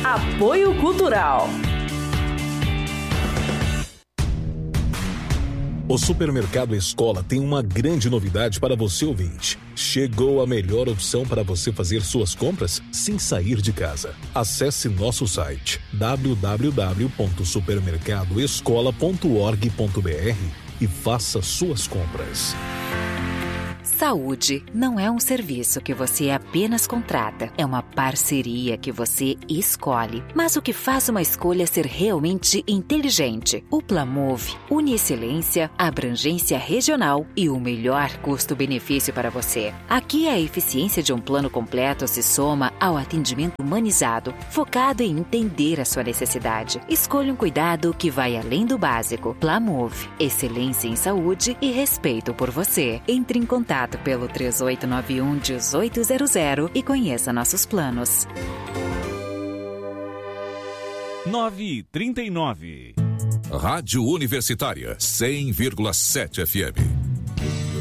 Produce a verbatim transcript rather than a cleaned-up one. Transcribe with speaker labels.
Speaker 1: Apoio Cultural.
Speaker 2: O Supermercado Escola tem uma grande novidade para você, ouvinte. Chegou a melhor opção para você fazer suas compras sem sair de casa. Acesse nosso site w w w ponto supermercado escola ponto org ponto b r e faça suas compras.
Speaker 3: Saúde não é um serviço que você apenas contrata, é uma parceria que você escolhe. Mas o que faz uma escolha ser realmente inteligente? O Plamove une excelência, abrangência regional e o melhor custo-benefício para você. Aqui a eficiência de um plano completo se soma ao atendimento humanizado, focado em entender a sua necessidade. Escolha um cuidado que vai além do básico. Plamove, excelência em saúde e respeito por você. Entre em contato pelo três oito nove um, um oito zero zero e conheça nossos planos.
Speaker 4: nove e trinta e nove.
Speaker 5: Rádio Universitária, cem vírgula sete F M.